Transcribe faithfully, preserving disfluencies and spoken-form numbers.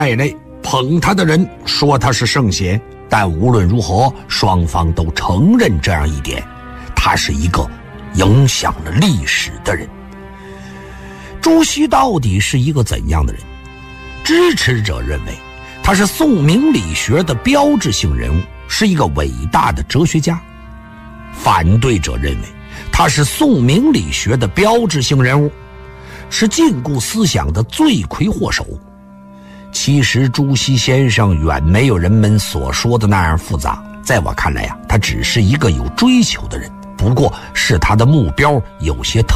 内捧他的人说他是圣贤，但无论如何，双方都承认这样一点，他是一个影响了历史的人。朱熹到底是一个怎样的人？支持者认为他是宋明理学的标志性人物，是一个伟大的哲学家。反对者认为他是宋明理学的标志性人物，是禁锢思想的罪魁祸首。其实朱熹先生远没有人们所说的那样复杂，在我看来呀、啊，他只是一个有追求的人，不过是他的目标有些特